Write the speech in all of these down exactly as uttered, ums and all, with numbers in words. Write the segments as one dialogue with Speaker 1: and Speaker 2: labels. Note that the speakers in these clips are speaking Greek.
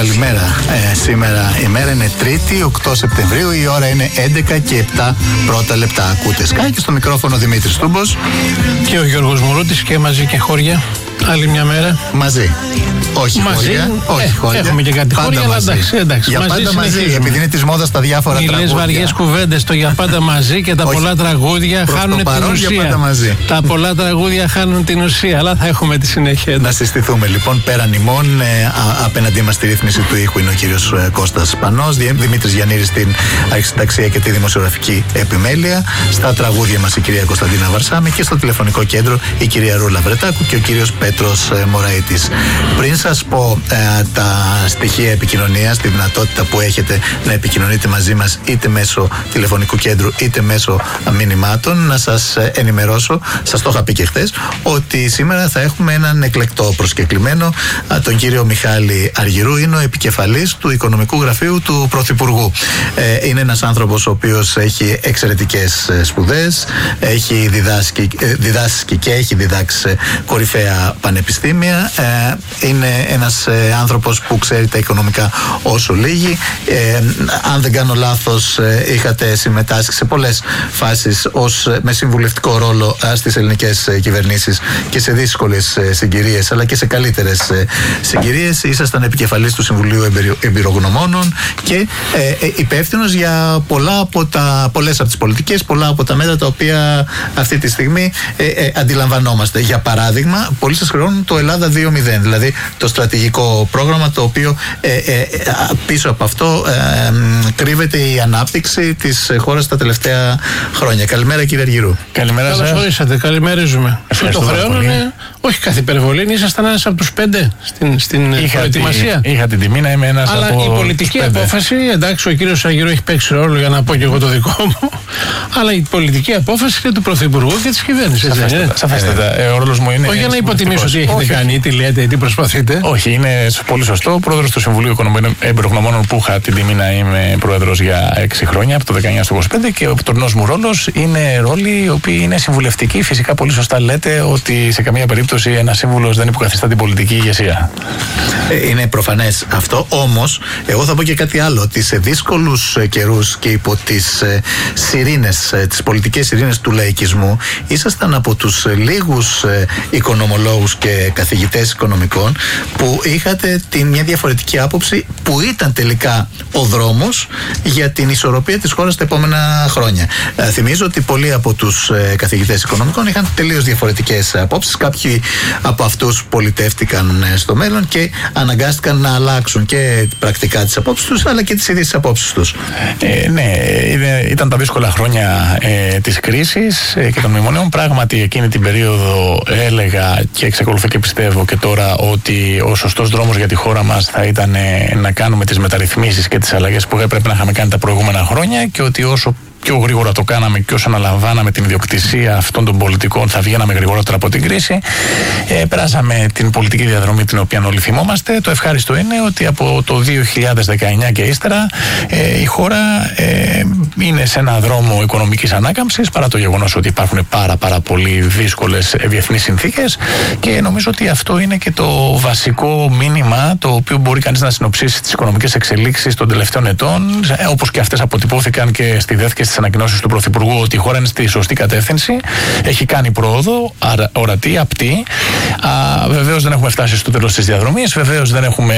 Speaker 1: καλημέρα. Ε, σήμερα η μέρα είναι Τρίτη, οκτώ Σεπτεμβρίου, η ώρα είναι έντεκα και επτά πρώτα λεπτά. Ακούτε Sky και στο μικρόφωνο Δημήτρης Τούμπος
Speaker 2: και ο Γιώργος Μουρούτης και μαζί και χώρια. Άλλη μια μέρα.
Speaker 1: Μαζί. Όχι
Speaker 2: μαζί.
Speaker 1: χώρια. Όχι
Speaker 2: ε,
Speaker 1: χώρια.
Speaker 2: Έχουμε και κάτι χώρια, αλλά εντάξει, εντάξει.
Speaker 1: Για
Speaker 2: μαζί
Speaker 1: πάντα μαζί, επειδή είναι της μόδας τα διάφορα
Speaker 2: τραγούδια. Οι λες βαριές κουβέντες, το για πάντα μαζί και τα
Speaker 1: όχι,
Speaker 2: πολλά τραγούδια χάνουν την ουσία. Τα πολλά τραγούδια χάνουν την ουσία, αλλά θα έχουμε τη συνέχεια.
Speaker 1: Να συστηθούμε λοιπόν πέραν ημών. Ε, απέναντί μας στη ρύθμιση του ήχου είναι ο κύριος Κώστας Πανός, Δημήτρης Γιαννήρης στην αρχισυνταξία και τη δημοσιογραφική επιμέλεια. Στα τραγούδια μας η κυρία Κωνσταντίνα Βαρσάμη και στο τηλεφωνικό κέντρο η κυρία Ρούλα Βρετάκου και ο κύριος Πέτρος ε, Μωραΐτης. Πριν σας πω ε, τα στοιχεία επικοινωνίας, τη δυνατότητα που έχετε να επικοινωνείτε μαζί μας είτε μέσω τηλεφωνικού κέντρου είτε μέσω μηνυμάτων, να σας ενημερώσω, σας το είχα πει και χθες, ότι σήμερα θα έχουμε έναν εκλεκτό προσκεκλημένο, τον κύριο Μιχάλη Αργυρού. Είναι ο επικεφαλής του Οικονομικού Γραφείου του Πρωθυπουργού. Ε, είναι ένας άνθρωπος ο οποίος έχει εξαιρετικές σπουδές, έχει διδάσκει, διδάσκει και έχει διδάξει κορυφαία πανεπιστήμια. Ε, είναι ένας ε, άνθρωπος που ξέρει τα οικονομικά όσο λίγοι. Ε, αν δεν κάνω λάθος, ε, είχατε συμμετάσχει σε πολλές φάσεις ως, με συμβουλευτικό ρόλο ε, στις ελληνικές ε, κυβερνήσεις και σε δύσκολες ε, συγκυρίες, αλλά και σε καλύτερες ε, συγκυρίες. Ήσασταν επικεφαλής του Συμβουλίου Εμπειρο, Εμπειρογνωμόνων και ε, ε, υπεύθυνος για πολλά από τα, πολλές από τις πολιτικές, πολλά από τα μέτρα τα οποία αυτή τη στιγμή ε, ε, αντιλαμβανόμαστε. Για παράδειγμα, πολλοί σας χρεώνουν το Ελλάδα δύο μηδέν, δηλαδή το στρατηγικό πρόγραμμα, το οποίο ε, ε, πίσω από αυτό ε, κρύβεται η ανάπτυξη της χώρας τα τελευταία χρόνια. Καλημέρα, κύριε Αργυρού.
Speaker 2: Καλημέρα σας. Καλώς ορίσατε. Καλημερίζουμε. Το χρεώνουν, όχι κάθε υπερβολή, ήσασταν ένας από τους πέντε στην, στην είχα προετοιμασία.
Speaker 3: Τη, είχα την τιμή να είμαι ένας
Speaker 2: αλλά
Speaker 3: από
Speaker 2: η πολιτική
Speaker 3: τους
Speaker 2: απόφαση, εντάξει, ο κύριος Αργυρού έχει παίξει ρόλο για να πω και εγώ το δικό μου, αλλά η πολιτική απόφαση είναι του Πρωθυπουργού και της κυβέρνησης.
Speaker 3: Σαφέστατα. Ε, ο ρόλος μου είναι.
Speaker 2: Όχι για να υποτιμήσω τι έχετε κάνει, τι λέτε, τι προσπαθείτε.
Speaker 3: Όχι, είναι πολύ σωστό. Πρόεδρος του Συμβουλίου Οικονομικών Εμπειρογνωμόνων, που είχα την τιμή να είμαι πρόεδρος για έξι χρόνια, από το δεκαεννιά στο είκοσι πέντε, και ο τωρινός μου ρόλος είναι ρόλοι οι οποίοι είναι συμβουλευτικοί. Φυσικά, πολύ σωστά λέτε ότι σε καμία περίπτωση ένας σύμβουλος δεν υποκαθιστά την πολιτική ηγεσία.
Speaker 1: Είναι προφανές αυτό. Όμως, εγώ θα πω και κάτι άλλο, ότι σε δύσκολους καιρούς και υπό τις σιρήνες, τις πολιτικές σιρήνες του λαϊκισμού, ήσασταν από τους λίγους οικονομολόγους και καθηγητές οικονομικών που είχατε την μια διαφορετική άποψη, που ήταν τελικά ο δρόμος για την ισορροπία της χώρας τα επόμενα χρόνια. Ε, θυμίζω ότι πολλοί από τους ε, καθηγητές οικονομικών είχαν τελείως διαφορετικές απόψεις. Κάποιοι από αυτούς πολιτεύτηκαν ε, στο μέλλον και αναγκάστηκαν να αλλάξουν και πρακτικά τις απόψεις τους, αλλά και τις ίδιες τις απόψεις τους.
Speaker 3: Ε, ναι, ήταν τα δύσκολα χρόνια ε, της κρίσης ε, και των μνημονίων. Πράγματι, εκείνη την περίοδο έλεγα και εξακολουθώ και πιστεύω και τώρα ότι ο σωστός δρόμος για τη χώρα μας θα ήταν ε, να κάνουμε τις μεταρρυθμίσεις και τις αλλαγές που έπρεπε να είχαμε κάνει τα προηγούμενα χρόνια, και ότι όσο πιο γρήγορα το κάναμε και όσο αναλαμβάναμε την ιδιοκτησία αυτών των πολιτικών θα βγαίναμε γρηγορότερα από την κρίση. Ε, περάσαμε την πολιτική διαδρομή την οποία όλοι θυμόμαστε. Το ευχάριστο είναι ότι από το δύο χιλιάδες δεκαεννιά και ύστερα ε, η χώρα ε, είναι σε ένα δρόμο οικονομικής ανάκαμψης, παρά το γεγονός ότι υπάρχουν πάρα, πάρα πολύ δύσκολες διεθνείς συνθήκες, και νομίζω ότι αυτό είναι και το βασικό μήνυμα το οποίο μπορεί κανείς να συνοψίσει τις οικονομικές εξελίξεις των τελευταίων ετών, ε, όπως και αυτές αποτυπώθηκαν και στη ΔΕΘ και στις ανακοινώσεις του Πρωθυπουργού, ότι η χώρα είναι στη σωστή κατεύθυνση, έχει κάνει πρόοδο, ορατή, απτή. Βεβαίως δεν έχουμε φτάσει στο τέλος της διαδρομής, βεβαίως δεν έχουμε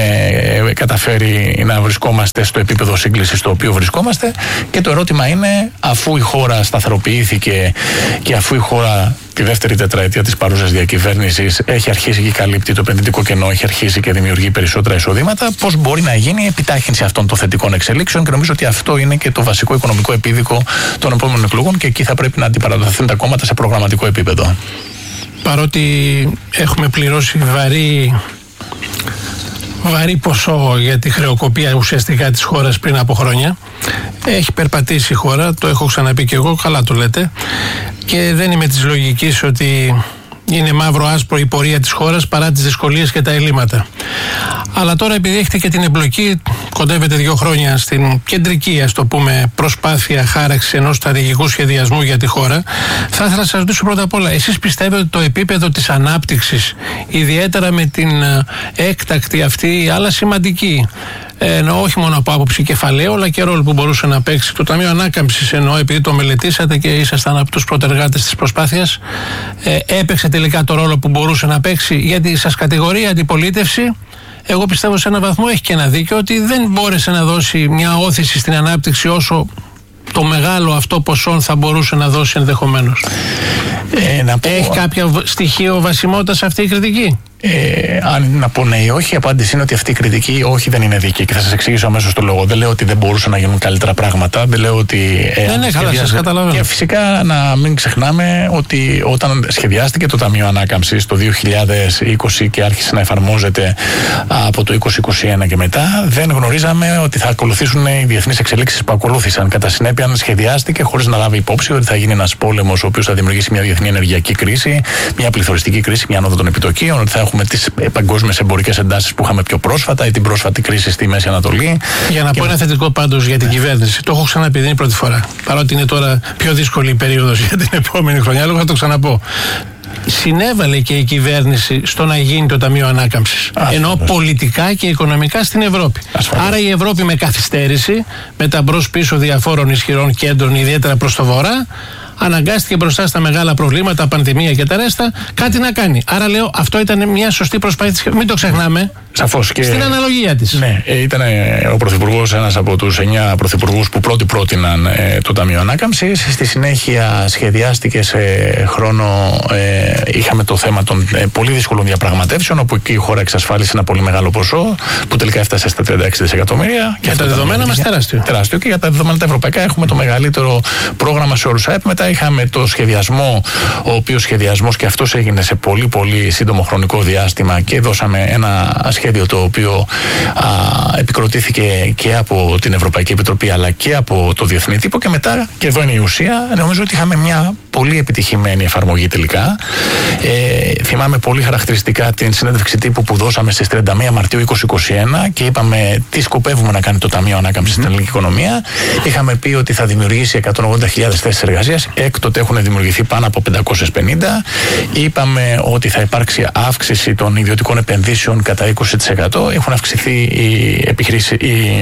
Speaker 3: καταφέρει να βρισκόμαστε στο επίπεδο σύγκλησης στο οποίο βρισκόμαστε, και το ερώτημα είναι, αφού η χώρα σταθεροποιήθηκε και αφού η χώρα τη δεύτερη τετραετία της παρούσας διακυβέρνησης έχει αρχίσει και καλύπτει το επενδυτικό κενό, έχει αρχίσει και δημιουργεί περισσότερα εισοδήματα, πώς μπορεί να γίνει η επιτάχυνση αυτών των θετικών εξελίξεων, και νομίζω ότι αυτό είναι και το βασικό οικονομικό επίδικο των επόμενων εκλογών, και εκεί θα πρέπει να αντιπαραδοθούν τα κόμματα σε προγραμματικό επίπεδο.
Speaker 2: Παρότι έχουμε πληρώσει βαρύ βαρύ ποσό για τη χρεοκοπία ουσιαστικά της χώρας πριν από χρόνια, έχει περπατήσει η χώρα, το έχω ξαναπεί και εγώ, καλά το λέτε, και δεν είμαι της λογικής ότι είναι μαύρο άσπρο η πορεία της χώρας παρά τις δυσκολίες και τα ελλείμματα. Αλλά τώρα, επειδή έχετε και την εμπλοκή κοντεύεται δύο χρόνια στην κεντρική, ας το πούμε, προσπάθεια χάραξης ενός στρατηγικού σχεδιασμού για τη χώρα. Θα ήθελα να σας ρωτήσω πρώτα απ' όλα, εσείς πιστεύετε ότι το επίπεδο της ανάπτυξης, ιδιαίτερα με την έκτακτη αυτή, αλλά σημαντική, εννοώ όχι μόνο από άποψη κεφαλαίου, αλλά και ρόλο που μπορούσε να παίξει το Ταμείο Ανάκαμψης, εννοώ επειδή το μελετήσατε και ήσασταν από τους πρωτεργάτες της προσπάθειας, ε, έπαιξε τελικά το ρόλο που μπορούσε να παίξει? Γιατί σας κατηγορεί η αντιπολίτευση, εγώ πιστεύω σε έναν βαθμό έχει και ένα δίκιο, ότι δεν μπόρεσε να δώσει μια όθηση στην ανάπτυξη όσο το μεγάλο αυτό ποσό θα μπορούσε να δώσει ενδεχομένως. Ε, να πω... Έχει κάποιο στοιχείο βασιμότητας αυτή η κριτική?
Speaker 3: Ε, αν να πω ναι ή όχι, η απάντηση είναι ότι αυτή η κριτική όχι, δεν είναι δίκαιη και θα σας εξηγήσω αμέσως το λόγο. Δεν λέω ότι δεν μπορούσαν να γίνουν καλύτερα πράγματα, δεν λέω ότι. Ε,
Speaker 2: ναι, ναι, καλά, σας καταλαβαίνω.
Speaker 3: Και φυσικά να μην ξεχνάμε ότι όταν σχεδιάστηκε το Ταμείο Ανάκαμψης το δύο χιλιάδες είκοσι και άρχισε να εφαρμόζεται από το είκοσι είκοσι ένα και μετά, δεν γνωρίζαμε ότι θα ακολουθήσουν οι διεθνείς εξελίξεις που ακολούθησαν. Κατά συνέπεια, σχεδιάστηκε χωρίς να λάβει υπόψη ότι θα γίνει ένας πόλεμος ο οποίος θα δημιουργήσει μια διεθνή ενεργειακή κρίση, μια πληθωριστική κρίση, μια άνοδο των επιτοκίων, ότι θα έχουμε τις παγκόσμιες εμπορικές εντάσεις που είχαμε πιο πρόσφατα ή την πρόσφατη κρίση στη Μέση Ανατολή.
Speaker 2: Για να και πω ένα θετικό πάντως για την κυβέρνηση, το έχω ξαναπεί, δεν είναι η πρώτη φορά. Παρότι είναι τώρα πιο δύσκολη η περίοδος για την επόμενη χρονιά, λόγω θα το ξαναπώ. Συνέβαλε και η κυβέρνηση στο να γίνει το Ταμείο Ανάκαμψης. Ενώ πολιτικά και οικονομικά στην Ευρώπη. Ασφαλώς. Άρα η Ευρώπη με καθυστέρηση, με τα μπρος-πίσω διαφόρων ισχυρών κέντρων, ιδιαίτερα προς το βορρά, αναγκάστηκε μπροστά στα μεγάλα προβλήματα, πανδημία και τα ρέστα, κάτι να κάνει. Άρα λέω, αυτό ήταν μια σωστή προσπάθεια. Μην το ξεχνάμε.
Speaker 3: Σαφώς και.
Speaker 2: Στην αναλογία της.
Speaker 3: Ναι, ήταν ο Πρωθυπουργός ένας από τους εννιά Πρωθυπουργούς που πρώτοι πρότειναν ε, το Ταμείο Ανάκαμψης. Στη συνέχεια σχεδιάστηκε σε χρόνο. Ε, είχαμε το θέμα των ε, πολύ δύσκολων διαπραγματεύσεων, όπου εκεί η χώρα εξασφάλισε ένα πολύ μεγάλο ποσό, που τελικά έφτασε στα τριάντα έξι δισεκατομμύρια.
Speaker 2: Και τα δεδομένα μας τεράστιο.
Speaker 3: Τεράστιο. Και για τα δεδομένα τα ευρωπαϊκά έχουμε το μεγαλύτερο πρόγραμμα σε όρους ΑΕΠ. Μετά είχαμε το σχεδιασμό, ο οποίος σχεδιασμός και αυτός έγινε σε πολύ πολύ σύντομο χρονικό διάστημα και δώσαμε ένα σχέδιο το οποίο α, επικροτήθηκε και από την Ευρωπαϊκή Επιτροπή αλλά και από το διεθνή τύπο, και μετά, και εδώ είναι η ουσία, νομίζω ότι είχαμε μια πολύ επιτυχημένη εφαρμογή τελικά. Ε, θυμάμαι πολύ χαρακτηριστικά την συνέντευξη τύπου που δώσαμε στις τριάντα μία Μαρτίου είκοσι είκοσι ένα και είπαμε τι σκοπεύουμε να κάνει το Ταμείο Ανάκαμψης στην ελληνική οικονομία. Είχαμε πει ότι θα δημιουργήσει εκατόν ογδόντα χιλιάδες θέσεις εργασίας, έκτοτε έχουν δημιουργηθεί πάνω από πεντακόσιες πενήντα. Είπαμε ότι θα υπάρξει αύξηση των ιδιωτικών επενδύσεων κατά είκοσι τοις εκατό. Έχουν αυξηθεί οι, επιχειρήσεις, οι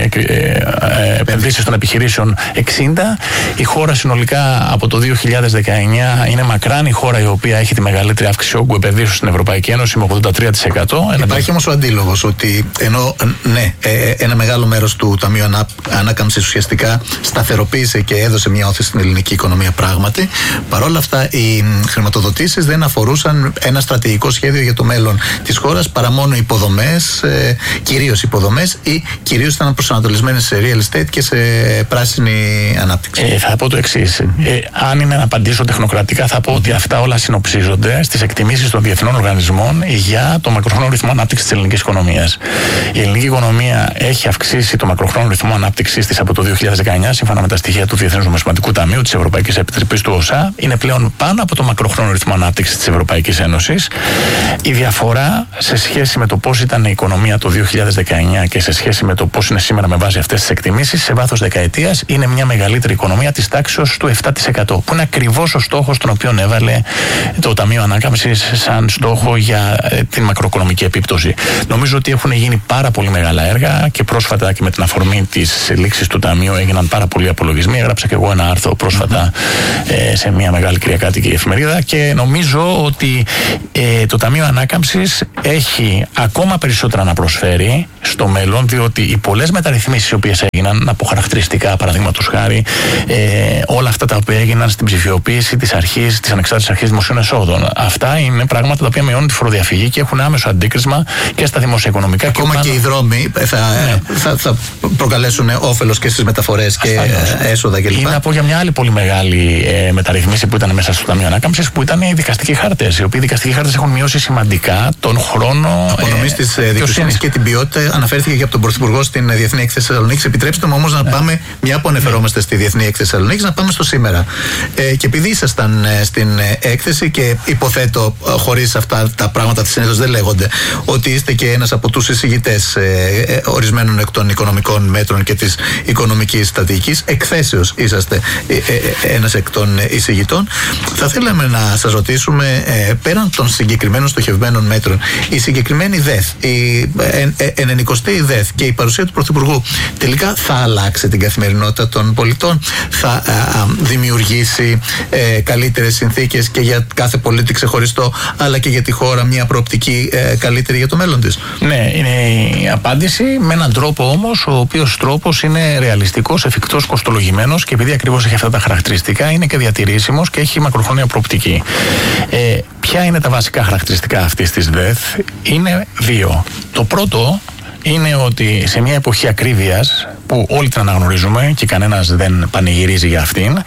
Speaker 3: επενδύσεις των επιχειρήσεων εξήντα. Η χώρα συνολικά από το δύο χιλιάδες δεκαεννιά είναι μακράν η χώρα η οποία έχει τη μεγαλύτερη αύξηση όγκου επενδύσεων στην Ευρωπαϊκή Ένωση με ογδόντα τρία τοις εκατό.
Speaker 1: Υπάρχει όμως ο αντίλογος ότι ενώ ναι, ένα μεγάλο μέρος του Ταμείου Ανά, Ανάκαμψης ουσιαστικά σταθεροποίησε και έδωσε μια όθηση στην ελληνική οικονομία πράγματι, παρόλα αυτά οι χρηματοδοτήσεις δεν αφορούσαν ένα στρατηγικό σχέδιο για το μέλλον της χώρας, παρά μόνο υποδομές, ε, κυρίως υποδομές, ή κυρίως ήταν προσανατολισμένες σε real estate και σε πράσινη ανάπτυξη.
Speaker 3: Ε, θα πω το εξής. Ε, αν είναι να απαντήσω τεχνοκρατικά, θα πω ότι αυτά όλα συνοψίζονται στις εκτιμήσεις των διεθνών οργανισμών για το μακροχρόνιο ρυθμό ανάπτυξης της ελληνικής οικονομίας. Η ελληνική οικονομία έχει αυξήσει το μακροχρόνιο ρυθμό ανάπτυξης της από το δύο χιλιάδες δεκαεννιά, σύμφωνα με τα στοιχεία του Διεθνούς Νομισματικού Ταμείου, της Ευρωπαϊκής Επιτροπής του ΟΣΑ. Είναι πλέον πάνω από το μακροχρόνιο ρυθμό ανάπτυξης της Ευρωπαϊκής Ένωσης. Η διαφορά σε σχέση με το πώς ήταν η οικονομία το δύο χιλιάδες δεκαεννιά και σε σχέση με το πώς είναι σήμερα με βάση αυτές τις εκτιμήσεις, σε βάθος δεκαετίας είναι μια μεγαλύτερη οικονομία της τάξης του επτά τοις εκατό, που είναι ακριβώς ο στόχος τον οποίο έβαλε το Ταμείο Ανάκαμψης σαν στόχο για την μακροοικονομική επίπτωση. Νομίζω ότι έχουν γίνει πάρα πολύ μεγάλα έργα και πρόσφατα και με την αφορμή της λήξης του Ταμείου έγιναν πάρα πολλοί απολογισμοί. Έγραψα και εγώ ένα άρθρο πρόσφατα ε, σε μια μεγάλη κυριακάτικη εφημερίδα και νομίζω ότι ε, το Ταμείο Ανάκαμψης έχει ακόμα περισσότερα να προσφέρει στο μέλλον, διότι οι πολλές μεταρρυθμίσεις οι οποίες έγιναν, από χαρακτηριστικά παραδείγματος χάρη, ε, όλα αυτά τα οποία έγιναν στην ψηφιοποίηση της αρχής, της ανεξάρτητης αρχής δημοσίων εσόδων, αυτά είναι πράγματα τα οποία μειώνουν τη φοροδιαφυγή και έχουν άμεσο αντίκρισμα και στα δημοσιοοικονομικά.
Speaker 1: Ακόμα και, πάνω... και οι δρόμοι θα, ναι. θα, θα προκαλέσουν όφελος και στις μεταφορές και έσοδα κλπ.
Speaker 3: Ή να πω για μια άλλη πολύ μεγάλη ε, μεταρρυθμίση που ήταν μέσα στο Ταμείο Ανάκαμψης, που ήταν οι δικαστικοί χάρτες. Οι οποίοι δικαστικοί χάρτες έχουν μειώσει σημαντικά τον χρόνο
Speaker 1: απονομής ε, της δικαιοσύνης και την ποιότητα αναφέρθηκε και από τον Πρωθυπουργό στην Διεθνή Έκθεση Θεσσαλονίκης. Επιτρέψτε μου όμως να πάμε, μια που αναφερόμαστε στη Διεθνή Έκθεση Θεσσαλονίκης, να πάμε στο σήμερα. Ε, και επειδή ήσασταν ε, στην έκθεση και υποθέτω, ε, χωρίς αυτά τα πράγματα της συνέντευξης δεν λέγονται, ότι είστε και ένας από τους εισηγητές ε, ε, ορισμένων εκ των οικονομικών μέτρων και της οικονομικής στρατηγικής, εκθέσεως είσαστε ε, ε, ένας εκ των εισηγητών. Θα θέλαμε να σας ρωτήσουμε, ε, πέραν των συγκεκριμένων στοχευμένων μέτρων, η συγκεκριμένη ΔΕΘ, η ενενηκοστή ΔΕΘ και η παρουσία του Πρωθυπουργού τελικά θα αλλάξει την καθημερινότητα των πολιτών, θα α, α, δημιουργήσει ε, καλύτερες συνθήκες και για κάθε πολίτη ξεχωριστό, αλλά και για τη χώρα μια προοπτική ε, καλύτερη για το μέλλον της?
Speaker 3: Ναι, είναι η απάντηση, με έναν τρόπο όμως, ο οποίος τρόπος είναι ρεαλιστικός, εφικτός, κοστολογημένος, και επειδή ακριβώς έχει αυτά τα χαρακτηριστικά, είναι και διατηρήσιμος και έχει μακροχρόνια προοπτική. Ε, ποια είναι τα βασικά χαρακτηριστικά αυτής της ΔΕΘ? Είναι δύο. Το πρώτο είναι ότι σε μια εποχή ακρίβειας που όλοι την αναγνωρίζουμε και κανένας δεν πανηγυρίζει για αυτήν,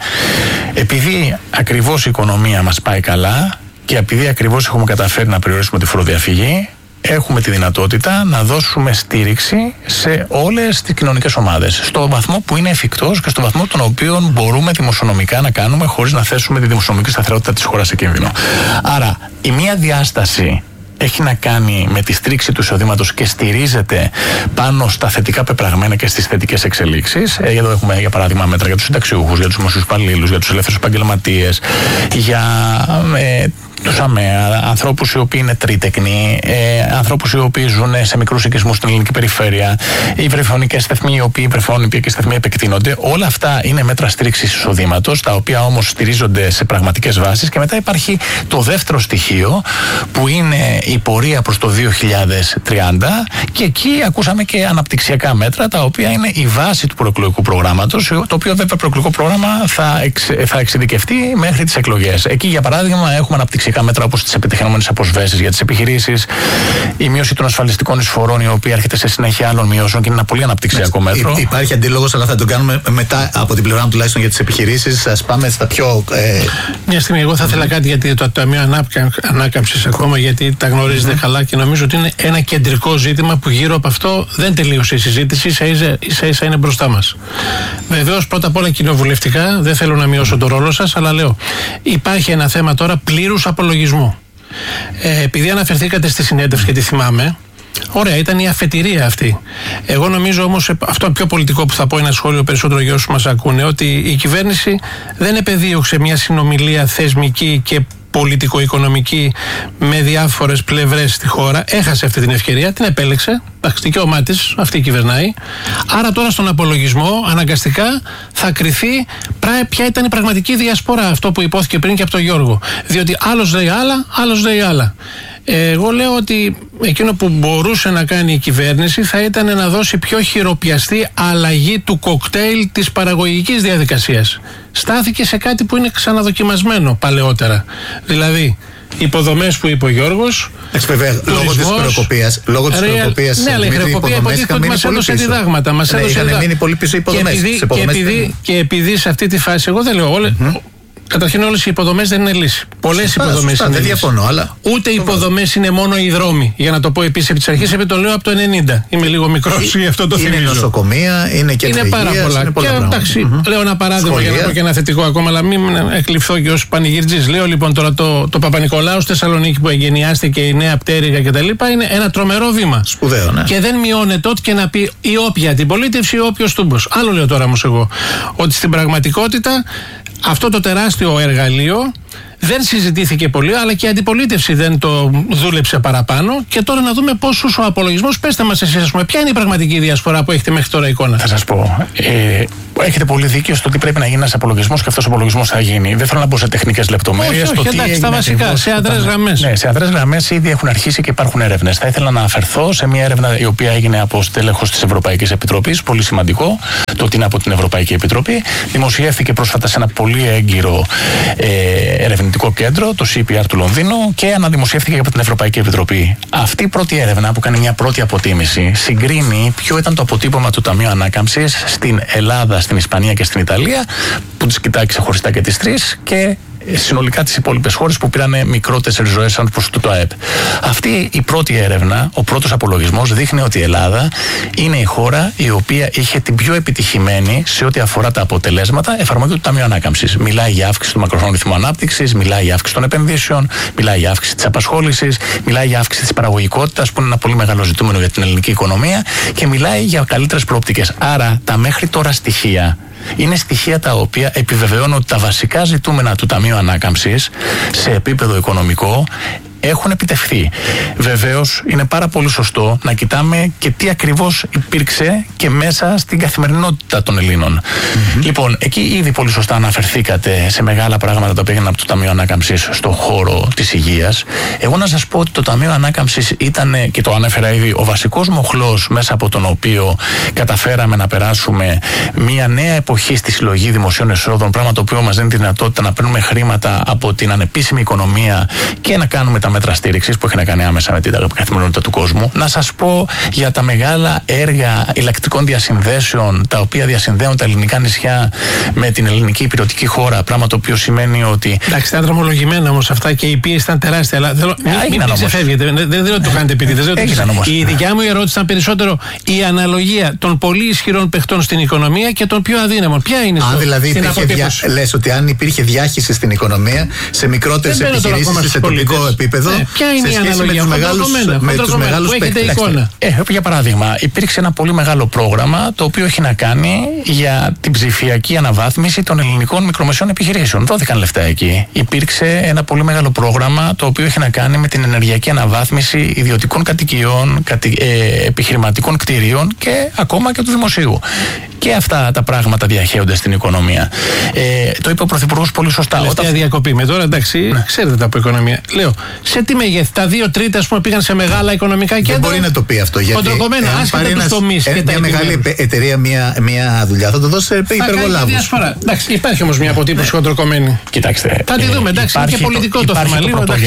Speaker 3: επειδή ακριβώς η οικονομία μας πάει καλά και επειδή ακριβώς έχουμε καταφέρει να περιορίσουμε τη φοροδιαφυγή, έχουμε τη δυνατότητα να δώσουμε στήριξη σε όλες τις κοινωνικές ομάδες, στο βαθμό που είναι εφικτός και στο βαθμό τον οποίο μπορούμε δημοσιονομικά να κάνουμε, χωρίς να θέσουμε τη δημοσιονομική σταθερότητα της χώρας σε κίνδυνο. Άρα, η μία διάσταση έχει να κάνει με τη στήριξη του εισοδήματος και στηρίζεται πάνω στα θετικά πεπραγμένα και στις θετικές εξελίξεις. Ε, εδώ έχουμε, για παράδειγμα, μέτρα για τους συνταξιούχους, για τους δημοσίους υπαλλήλους, για τους ελεύθερους επαγγελματίες, για ε, τους ΑΜΕΑ, ανθρώπους οι οποίοι είναι τρίτεκνοι, ε, ανθρώπους οι οποίοι ζουν σε μικρούς οικισμούς στην ελληνική περιφέρεια, οι βρεφονικές σταθμοί, οι οποίοι βρεφόνιποι και σταθμοί επεκτείνονται. Όλα αυτά είναι μέτρα στήριξης εισοδήματος, τα οποία όμως στηρίζονται σε πραγματικές βάσεις. Και μετά υπάρχει το δεύτερο στοιχείο, που είναι η πορεία προς το δύο χιλιάδες τριάντα, και εκεί ακούσαμε και αναπτυξιακά μέτρα, τα οποία είναι η βάση του προεκλογικού προγράμματος, το οποίο βέβαια προεκλογικό πρόγραμμα θα, εξ, θα εξειδικευτεί μέχρι τις εκλογές. Εκεί, για παράδειγμα, έχουμε αναπτυξιακά μέτρα όπως τις επιτυχημένες αποσβέσεις για τις επιχειρήσεις, η μείωση των ασφαλιστικών εισφορών, η οποία έρχεται σε συνέχεια άλλων μειώσεων και είναι ένα πολύ αναπτυξιακό μέτρο.
Speaker 1: Υ, υπάρχει αντίλογος, αλλά θα τον κάνουμε μετά από την πλευρά μου τουλάχιστον για τις επιχειρήσεις. Ας πάμε στα πιο. Ε...
Speaker 2: Μια στιγμή, εγώ θα ήθελα mm-hmm. κάτι γιατί το Ταμείο Ανάκαμψης ακόμα, γιατί τα γνωρίζετε mm-hmm. καλά και νομίζω ότι είναι ένα κεντρικό ζήτημα που γύρω από αυτό δεν τελείωσε η συζήτηση, ίσα ίσα, ίσα, ίσα είναι μπροστά μας. Βεβαίως, πρώτα απ' όλα κοινοβουλευτικά, δεν θέλω να μειώσω τον ρόλο σας, αλλά λέω, υπάρχει ένα θέμα τώρα πλήρους απολογισμού. Ε, επειδή αναφερθήκατε στη συνέντευξη και τη θυμάμαι, ωραία, ήταν η αφετηρία αυτή. Εγώ νομίζω όμως, αυτό πιο πολιτικό που θα πω, ένα σχόλιο περισσότερο για όσους μας ακούνε, ότι η κυβέρνηση δεν επεδίωξε μια συνομιλία θεσμική και πολιτικο-οικονομική με διάφορες πλευρές στη χώρα. Έχασε αυτή την ευκαιρία, την επέλεξε. Εντάξει, δικαίωμά της, αυτή κυβερνάει. Άρα τώρα στον απολογισμό αναγκαστικά θα κριθεί ποια ήταν η πραγματική διασπορά. Αυτό που υπόθηκε πριν και από τον Γιώργο. Διότι άλλος λέει άλλα, άλλος λέει άλλα. Εγώ λέω ότι εκείνο που μπορούσε να κάνει η κυβέρνηση θα ήταν να δώσει πιο χειροπιαστή αλλαγή του κοκτέιλ της παραγωγικής διαδικασίας. Στάθηκε σε κάτι που είναι ξαναδοκιμασμένο παλαιότερα. Δηλαδή, υποδομές που είπε ο Γιώργος.
Speaker 1: Λόγω της χρεοκοπίας. Λόγω της χρεοκοπίας.
Speaker 2: Ναι, αλλά η χρεοκοπία υποτίθεται ότι μας έδωσε διδάγματα. Μας
Speaker 1: ναι,
Speaker 2: έδωσε
Speaker 1: είχαν μείνει πολύ πίσω οι υποδομές.
Speaker 2: Και επειδή, και, επειδή, και επειδή σε αυτή τη φάση, εγώ δεν λέω όλες. Mm-hmm. Καταρχήν, όλες οι υποδομές δεν είναι λύση. Πολλές υποδομές είναι.
Speaker 1: Δεν διαφωνώ, αλλά.
Speaker 2: Ούτε οι υποδομές είναι μόνο οι δρόμοι. Για να το πω επίσης επί της αρχής, επειδή το λέω από το ενενήντα. Είμαι λίγο μικρός, γι' αυτό το θυμίζω.
Speaker 1: Είναι νοσοκομεία, είναι και
Speaker 2: είναι πάρα πολλά. Είναι πολλά και εντάξει, mm-hmm. λέω ένα παράδειγμα Σχολεία. Για να πω και ένα θετικό ακόμα, αλλά μην εκλειφθώ και ως πανηγυρτζής. Λέω λοιπόν τώρα το, το Παπα-Νικολάου στη Θεσσαλονίκη που εγκαινιάστηκε, η νέα πτέρυγα κτλ. Είναι ένα τρομερό βήμα.
Speaker 1: Σπουδαίο, ναι.
Speaker 2: Και δεν μειώνεται ό,τι και να πει η όποια αντιπολίτευση ή όποιος τούμπος. Άλλο λέω τώρα όμως εγώ, ότι στην πραγματικότητα αυτό το τεράστιο εργαλείο δεν συζητήθηκε πολύ, αλλά και η αντιπολίτευση δεν το δούλεψε παραπάνω. Και τώρα να δούμε πόσους ο απολογισμός. Πέστε μας εσείς, ας πούμε, ποια είναι η πραγματική διασπορά που έχετε μέχρι τώρα εικόνα.
Speaker 3: Θα σας πω. Ε, έχετε πολύ δίκιο στο ότι πρέπει να γίνει ένας απολογισμός και αυτός ο απολογισμός θα γίνει. Δεν θέλω να μπω σε τεχνικές λεπτομέρειες.
Speaker 2: Όχι, όχι, εντάξει, στα βασικά, σε αδρές γραμμές.
Speaker 3: Ναι, σε αδρές γραμμές ήδη έχουν αρχίσει και υπάρχουν έρευνες. Θα ήθελα να αναφερθώ σε μια έρευνα η οποία έγινε από στέλεχος της Ευρωπαϊκής Επιτροπής. Πολύ σημαντικό το ότι είναι από την Ευρωπαϊκή Επιτροπή. Δημοσιεύθηκε πρόσφατα σε ένα πολύ έγκυρο ε, ερευνητικό κέντρο, το σι πι αρ του Λονδίνου, και αναδημοσιεύθηκε από την Ευρωπαϊκή Επιτροπή. Αυτή η πρώτη έρευνα που κάνει μια πρώτη αποτίμηση συγκρίνει ποιο ήταν το αποτύπωμα του Ταμείου Ανάκαμψης στην Ελλάδα, στην Ισπανία και στην Ιταλία, που τις κοιτάει ξεχωριστά και τις τρεις, και συνολικά τις υπόλοιπες χώρες που πήραν μικρότερες ροές σαν ποσοστό του ΑΕΠ. Αυτή η πρώτη έρευνα, ο πρώτος απολογισμός, δείχνει ότι η Ελλάδα είναι η χώρα η οποία είχε την πιο επιτυχημένη σε ό,τι αφορά τα αποτελέσματα εφαρμογή του Ταμείου Ανάκαμψης. Μιλάει για αύξηση του μακροχρόνιου ρυθμού ανάπτυξης, μιλάει για αύξηση των επενδύσεων, μιλάει για αύξηση της απασχόλησης, μιλάει για αύξηση της παραγωγικότητας, που είναι ένα πολύ μεγάλο ζητούμενο για την ελληνική οικονομία, και μιλάει για καλύτερες προοπτικές. Άρα τα μέχρι τώρα στοιχεία είναι στοιχεία τα οποία επιβεβαιώνουν ότι τα βασικά ζητούμενα του Ταμείου Ανάκαμψης σε επίπεδο οικονομικό έχουν επιτευχθεί. Βεβαίως, είναι πάρα πολύ σωστό να κοιτάμε και τι ακριβώς υπήρξε και μέσα στην καθημερινότητα των Ελλήνων. Mm-hmm. Λοιπόν, εκεί ήδη πολύ σωστά αναφερθήκατε σε μεγάλα πράγματα τα οποία έγιναν από το Ταμείο Ανάκαμψης στον χώρο της υγείας. Εγώ να σας πω ότι το Ταμείο Ανάκαμψης ήταν, και το ανέφερα ήδη, ο βασικός μοχλός μέσα από τον οποίο καταφέραμε να περάσουμε μια νέα εποχή στη συλλογή δημοσίων εσόδων, πράγμα το οποίο μας δίνει τη δυνατότητα να παίρνουμε χρήματα από την ανεπίσημη οικονομία και να κάνουμε τα μέτρα στήριξης που έχει να κάνει άμεσα με την καθημερινότητα του κόσμου. Να σας πω για τα μεγάλα έργα ηλεκτρικών διασυνδέσεων, τα οποία διασυνδέουν τα ελληνικά νησιά με την ελληνική υπηρετική χώρα, πράγμα το οποίο σημαίνει ότι.
Speaker 2: Εντάξει, ήταν δρομολογημένα όμως αυτά και η πίεση ήταν τεράστια. Αλλά θέλω, μην μην ξεφεύγετε. Δεν θέλω να το κάνετε επίτηδες. Η δικιά μου ερώτηση ήταν περισσότερο η αναλογία των πολύ ισχυρών παιχτών στην οικονομία και των πιο αδύναμων. Ποια είναι
Speaker 1: αν, δηλαδή δια... λες ότι αν υπήρχε διάχυση στην οικονομία σε μικρότερες επιχειρήσεις, σε τοπικό επίπεδο,
Speaker 2: ναι, ποια είναι η αναλογία
Speaker 1: με τους μεγάλους, με τους μεγάλους παίκτες.
Speaker 3: Ε, για παράδειγμα, υπήρξε ένα πολύ μεγάλο πρόγραμμα το οποίο έχει να κάνει για την ψηφιακή αναβάθμιση των ελληνικών μικρομεσαίων επιχειρήσεων. Δόθηκαν λεφτά εκεί. Υπήρξε ένα πολύ μεγάλο πρόγραμμα το οποίο έχει να κάνει με την ενεργειακή αναβάθμιση ιδιωτικών κατοικιών, κατη, ε, επιχειρηματικών κτηρίων και ακόμα και του δημοσίου. Και αυτά τα πράγματα διαχέονται στην οικονομία. Ε, το είπε ο Πρωθυπουργός πολύ σωστά.
Speaker 2: Τελευταία όταν... διακοπή με τώρα, εντάξει, ναι. Ξέρετε τα από οικονομία. Λέω, σε τι μεγέθη, τα δύο τρίτα ας πούμε, πήγαν σε μεγάλα οικονομικά κέντρα.
Speaker 1: Δεν μπορεί να το πει αυτό. Γιατί
Speaker 2: άσχετα τους τομείς.
Speaker 1: Ε, μια μεγάλη εταιρεία, μια, μια δουλειά θα το δώσει σε υπεργολάβους.
Speaker 2: Εντάξει, υπάρχει όμως μια αποτύπωση χοντροκομμένη.
Speaker 3: Κοιτάξτε.
Speaker 2: Θα τη δούμε, εντάξει, είναι και πολιτικό το θέμα.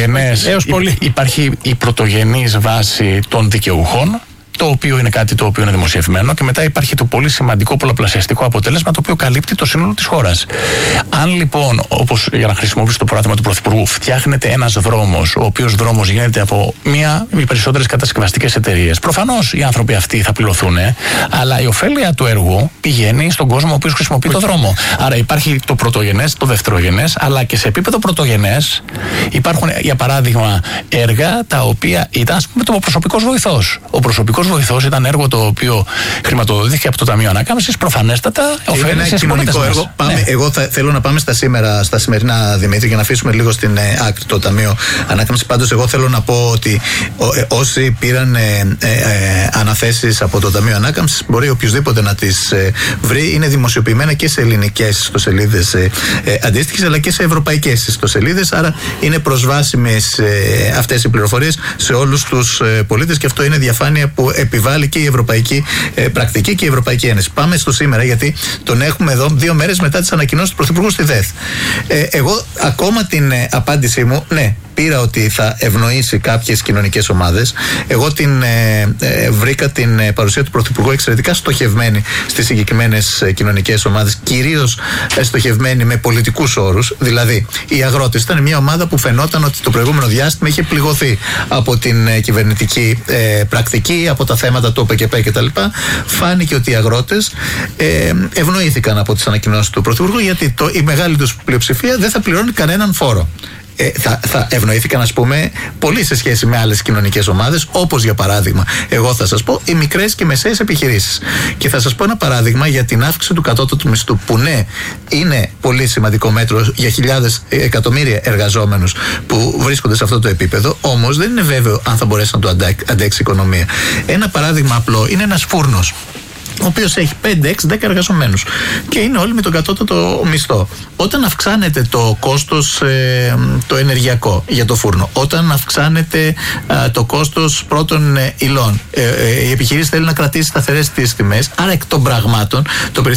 Speaker 3: Υπάρχει η πρωτογενής βάση των δικαιούχων, το οποίο είναι κάτι το οποίο είναι δημοσιευμένο, και μετά υπάρχει το πολύ σημαντικό πολλαπλασιαστικό αποτέλεσμα το οποίο καλύπτει το σύνολο της χώρας. Αν λοιπόν, όπως για να χρησιμοποιήσω το παράδειγμα του Πρωθυπουργού, φτιάχνεται ένας δρόμος, ο οποίος δρόμος γίνεται από μία ή περισσότερες κατασκευαστικές εταιρείες, προφανώς οι άνθρωποι αυτοί θα πληρωθούν, αλλά η ωφέλεια του έργου πηγαίνει στον κόσμο ο οποίος χρησιμοποιεί το δρόμο. Άρα υπάρχει το πρωτογενές, το δευτερογενές, αλλά και σε επίπεδο πρωτογενές υπάρχουν, για παράδειγμα, έργα τα οποία ήταν, ας πούμε, το προσωπικός βοηθός. Ο προσωπικός βοηθός ήταν έργο το οποίο χρηματοδοτήθηκε από το Ταμείο Ανάκαμψης, προφανέστατα ωφέλησε στις πολίτες μας.
Speaker 1: Έργο. Πάμε, ναι. Εγώ θα, θέλω να πάμε στα σήμερα, στα σημερινά, Δημήτρη, για να αφήσουμε λίγο στην ε, άκρη το Ταμείο Ανάκαμψης. Πάντως, εγώ θέλω να πω ότι ό, ε, όσοι πήραν ε, ε, ε, αναθέσεις από το Ταμείο Ανάκαμψης, μπορεί οποιοδήποτε να τις ε, βρει. Είναι δημοσιοποιημένα και σε ελληνικές ιστοσελίδες ε, ε, αντίστοιχες, αλλά και σε ευρωπαϊκές ιστοσελίδες. Άρα είναι προσβάσιμες ε, αυτές οι πληροφορίες σε όλους τους ε, πολίτες, και αυτό είναι διαφάνεια που επιβάλλει και η Ευρωπαϊκή ε, Πρακτική και η Ευρωπαϊκή Ένωση. Πάμε στο σήμερα, γιατί τον έχουμε εδώ δύο μέρες μετά τις ανακοινώσεις του Πρωθυπουργού στη ΔΕΘ. Ε, εγώ ακόμα την ε, απάντησή μου, ναι, πήρα ότι θα ευνοήσει κάποιες κοινωνικές ομάδες. Εγώ την ε, ε, βρήκα την ε, παρουσία του Πρωθυπουργού εξαιρετικά στοχευμένη στις συγκεκριμένες ε, κοινωνικές ομάδες, κυρίως ε, στοχευμένη με πολιτικούς όρους. Δηλαδή, οι αγρότες ήταν μια ομάδα που φαινόταν ότι το προηγούμενο διάστημα είχε πληγωθεί από την ε, κυβερνητική ε, πρακτική, από τα θέματα του ΟΠΕΚΕΠΕ κτλ. Φάνηκε ότι οι αγρότες ε, ευνοήθηκαν από τις ανακοινώσεις του Πρωθυπουργού, γιατί το, η μεγάλη τους πλειοψηφία δεν θα πληρώνει κανέναν φόρο. Ε, θα, θα ευνοήθηκαν, ας πούμε, πολύ σε σχέση με άλλες κοινωνικές ομάδες, όπως για παράδειγμα, εγώ θα σας πω, οι μικρές και μεσαίες επιχειρήσεις. Και θα σας πω ένα παράδειγμα για την αύξηση του κατώτατου μισθού, που ναι, είναι πολύ σημαντικό μέτρο για χιλιάδες εκατομμύρια εργαζόμενους που βρίσκονται σε αυτό το επίπεδο, όμως δεν είναι βέβαιο αν θα μπορέσει να το αντέξει η οικονομία. Ένα παράδειγμα απλό είναι ένας φούρνος, ο οποίος έχει πέντε, έξι, δέκα εργαζομένους και είναι όλοι με τον κατώτατο μισθό. Όταν αυξάνεται το κόστος ε, το ενεργειακό για το φούρνο, όταν αυξάνεται ε, το κόστος πρώτων ε, υλών, ε, ε, η επιχείρηση θέλει να κρατήσει σταθερές τις τιμές, άρα εκ των πραγμάτων το